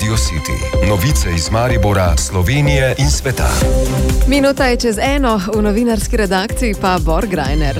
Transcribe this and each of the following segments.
Radio City. Novice iz Maribora, Slovenije in sveta. Minuta je čez 1, v novinarski redakciji pa Bor Grajner.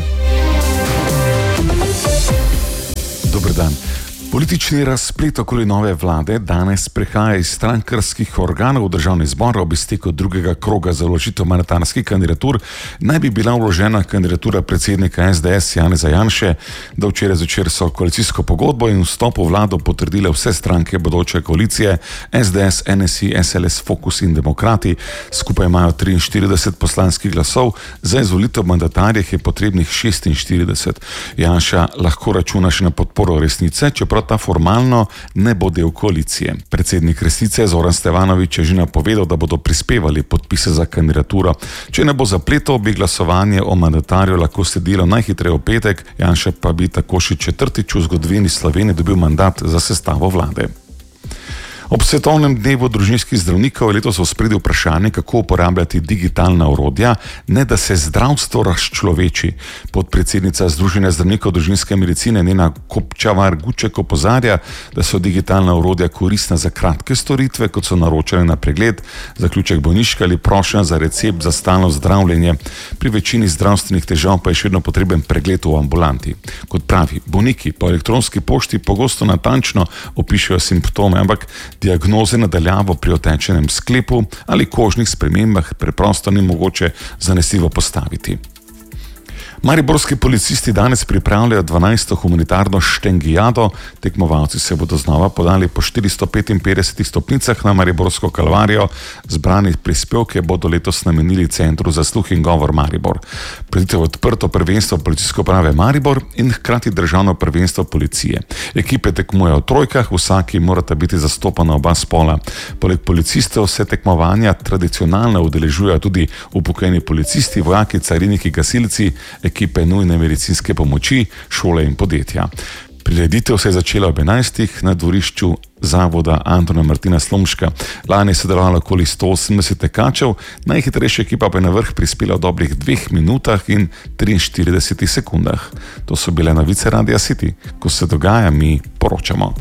Dober dan. Politični razplet okoli nove vlade danes prehaja iz strankarskih organov v državni zbor. Ob izteku drugega kroga za vložitev mandatarskih kandidatur naj bi bila vložena kandidatura predsednika SDS Janeza Janše, da včeraj zvečer so koalicijsko pogodbo in vstop v vlado potrdile vse stranke bodoče koalicije SDS, NSI, SLS, Fokus in Demokrati. Skupaj imajo 43 poslanskih glasov, za izvolitev mandatarja je potrebnih 46. Janša lahko računa še na podporo Resnice, čeprav ta formalno ne bo del koalicije. Predsednik Resnice Zoran Stevanović je že napovedal, da bodo prispevali podpise za kandidaturo. Če ne bo zapletov, bi glasovanje o mandatarju lahko sledilo najhitreje v petek, Janša pa bi tako še četrtič v zgodovini Slovenije dobil mandat za sestavo vlade. Ob svetovnem dnevu družinskih zdravnikov je letos v ospredju vprašanje, kako uporabljati digitalna orodja, ne da se zdravstvo razčloveči. Podpredsednica Združenja zdravnikov družinske medicine Nena Kopčavar-Guček opozarja, da so digitalna orodja koristna za kratke storitve, kot so naročanje na pregled, zaključek bolniške ali prošnja za recept za stalno zdravljenje. Pri večini zdravstvenih težav pa je še vedno potreben pregled v ambulanti. Kot pravi, bolniki po elektronski pošti pogosto natančno opišejo simptome, ampak diagnoze nadaljavo pri otečenem sklepu ali kožnih spremembah preprosto ni mogoče zanesljivo postaviti. Mariborski policisti danes pripravljajo 12. humanitarno štengijado. Tekmovalci se bodo znova podali po 455 stopnicah na Mariborsko kalvarijo. Zbrani prispevke bodo letos namenili Centru za sluh in govor Maribor. Preditev odprto prvenstvo policijske uprave Maribor in hkrati državno prvenstvo policije. Ekipe tekmujejo v trojkah, vsaki morata biti zastopana oba spola. Poleg policistov se tekmovanja tradicionalno udeležujejo tudi upokojeni policisti, vojaki, cariniki, gasilci, ekipe nujne medicinske pomoči, šole in podjetja. Prireditev se je začela ob 11. na dvorišču Zavoda Antona Martina Slomška. Lani je sodelovalo okoli 180 tekačev, najhitrejša ekipa pa je na vrh prispela v dobrih 2 minutah in 43 sekundah. To so bile novice Radia City. Ko se dogaja, mi poročamo.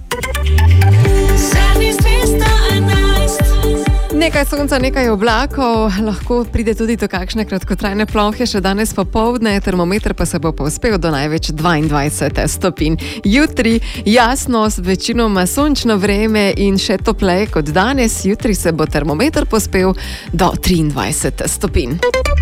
Nekaj sonca, nekaj oblakov, lahko pride tudi do kakšne kratkotrajne plohe, še danes popoldne, termometer pa se bo povzpel do največ 22 stopinj. Jutri jasno, večinoma sončno vreme in še topleje kot danes, jutri se bo termometer povzpel do 23 stopinj.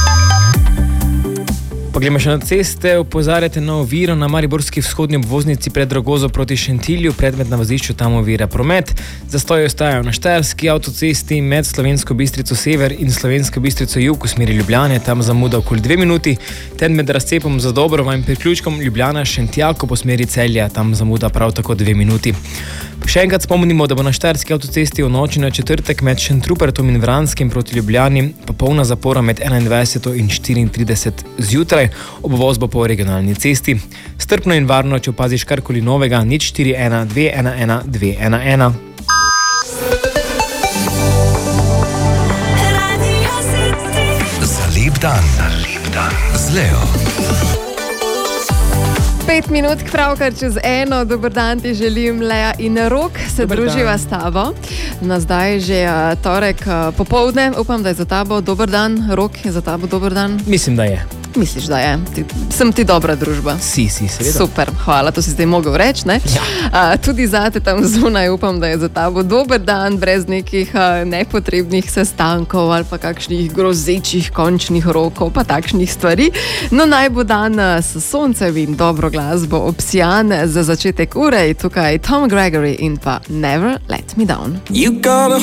Poglejmo še na ceste, opozarjate na oviro na mariborski vzhodni obvoznici pred Rogozo proti Šentilju, predmet na vozišču tam ovira promet. Zastoji ostajajo na Štajerski avtocesti med Slovensko Bistrico sever in Slovensko Bistrico jug v smeri Ljubljane, tam zamuda okoli 2 minuti, ten med razcepom za Dobrova in priključkom Ljubljana Šentjako po smeri Celja, tam zamuda prav tako 2 minuti. Še enkrat spomnimo, da bo na Štajerski avtocesti v noči na četrtek med Šentrupertom in Vranskim proti Ljubljani popolna zapora med 21 in 34 zjutraj, obvoz bo po regionalni cesti. Strpno in varno, če opaziš karkoli novega, 041 211 211. Za lep dan. Z Leo. 5 minut pravkar čez 1, dober dan ti želim, Lea in Rok, se druživa s tabo. Na zdaj je že torek popoldne, upam, da je za tabo dober dan. Rok, je za tabo dober dan? Mislim, da je. Misliš, da je? Sem ti dobra družba? Si, seveda. Super, hvala, to si zdaj mogel reči, ne? Ja. Tudi zate tam zunaj upam, da je za tabo dober dan, brez nekih nepotrebnih sestankov ali pa kakšnih grozečih končnih rokov, pa takšnih stvari. No, naj bo dan s soncem in dobro glasbo obsijan. Za začetek ure je tukaj Tom Gregory in pa Never Let Me Down.